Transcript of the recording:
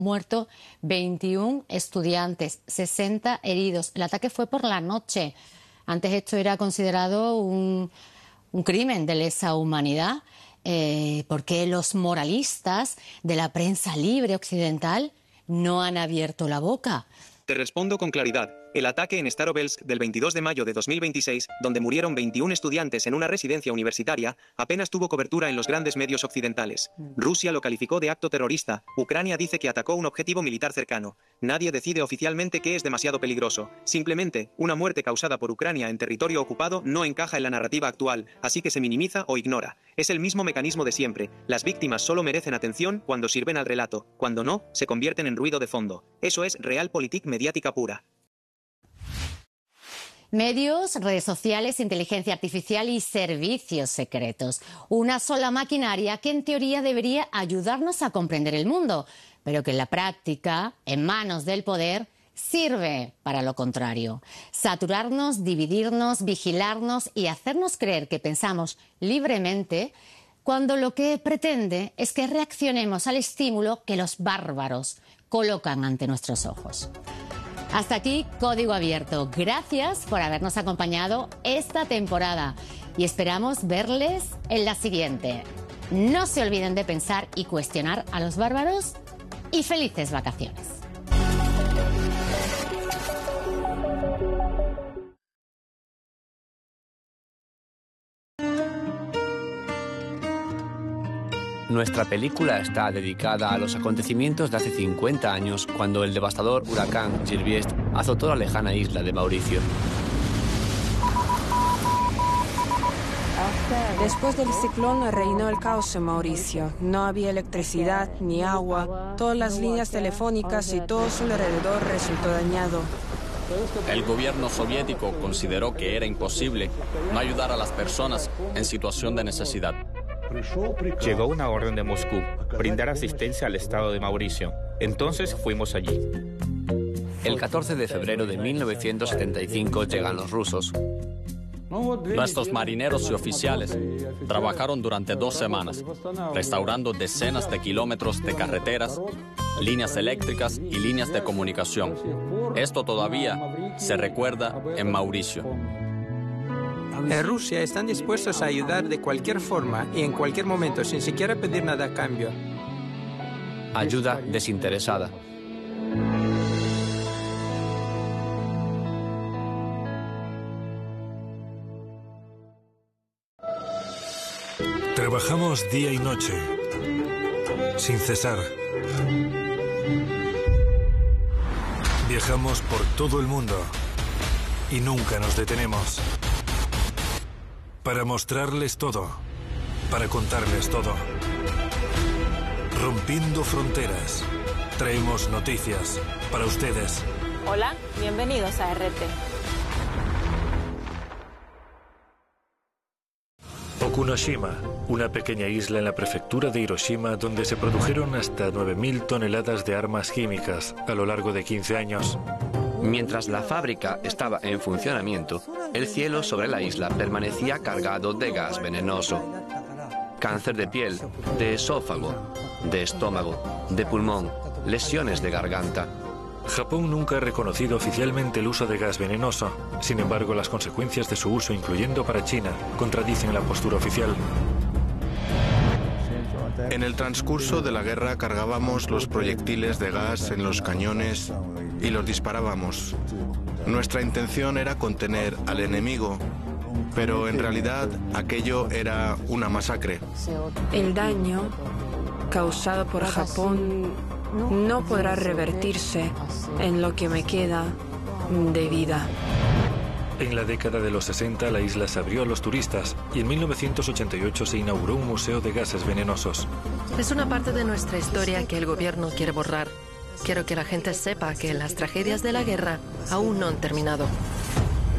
muerto 21 estudiantes, 60 heridos. El ataque fue por la noche. Antes esto era considerado un crimen de lesa humanidad, porque los moralistas de la prensa libre occidental no han abierto la boca. Te respondo con claridad. El ataque en Starovsk del 22 de mayo de 2026, donde murieron 21 estudiantes en una residencia universitaria, apenas tuvo cobertura en los grandes medios occidentales. Rusia lo calificó de acto terrorista. Ucrania dice que atacó un objetivo militar cercano. Nadie decide oficialmente que es demasiado peligroso. Simplemente, una muerte causada por Ucrania en territorio ocupado no encaja en la narrativa actual, así que se minimiza o ignora. Es el mismo mecanismo de siempre. Las víctimas solo merecen atención cuando sirven al relato. Cuando no, se convierten en ruido de fondo. Eso es realpolitik mediática pura. Medios, redes sociales, inteligencia artificial y servicios secretos. Una sola maquinaria que en teoría debería ayudarnos a comprender el mundo, pero que en la práctica, en manos del poder, sirve para lo contrario. Saturarnos, dividirnos, vigilarnos y hacernos creer que pensamos libremente, cuando lo que pretende es que reaccionemos al estímulo que los bárbaros colocan ante nuestros ojos. Hasta aquí Código Abierto. Gracias por habernos acompañado esta temporada y esperamos verles en la siguiente. No se olviden de pensar y cuestionar a los bárbaros y felices vacaciones. Nuestra película está dedicada a los acontecimientos de hace 50 años, cuando el devastador huracán Gilbiest azotó la lejana isla de Mauricio. Después del ciclón reinó el caos en Mauricio. No había electricidad ni agua, todas las líneas telefónicas y todo su alrededor resultó dañado. El gobierno soviético consideró que era imposible no ayudar a las personas en situación de necesidad. Llegó una orden de Moscú, brindar asistencia al estado de Mauricio. Entonces fuimos allí. El 14 de febrero de 1975 llegan los rusos. Nuestros marineros y oficiales trabajaron durante 2 semanas, restaurando decenas de kilómetros de carreteras, líneas eléctricas y líneas de comunicación. Esto todavía se recuerda en Mauricio. En Rusia están dispuestos a ayudar de cualquier forma y en cualquier momento, sin siquiera pedir nada a cambio. Ayuda desinteresada. Trabajamos día y noche, sin cesar. Viajamos por todo el mundo y nunca nos detenemos. Para mostrarles todo, para contarles todo. Rompiendo fronteras, traemos noticias para ustedes. Hola, bienvenidos a RT. Okunoshima, una pequeña isla en la prefectura de Hiroshima donde se produjeron hasta 9.000 toneladas de armas químicas a lo largo de 15 años. Mientras la fábrica estaba en funcionamiento, el cielo sobre la isla permanecía cargado de gas venenoso. Cáncer de piel, de esófago, de estómago, de pulmón, lesiones de garganta. Japón nunca ha reconocido oficialmente el uso de gas venenoso. Sin embargo, las consecuencias de su uso, incluyendo para China, contradicen la postura oficial. En el transcurso de la guerra cargábamos los proyectiles de gas en los cañones y los disparábamos. Nuestra intención era contener al enemigo, pero en realidad aquello era una masacre. El daño causado por Japón no podrá revertirse en lo que me queda de vida. En la década de los 60 la isla se abrió a los turistas y en 1988 se inauguró un museo de gases venenosos. Es una parte de nuestra historia que el gobierno quiere borrar. Quiero que la gente sepa que las tragedias de la guerra aún no han terminado.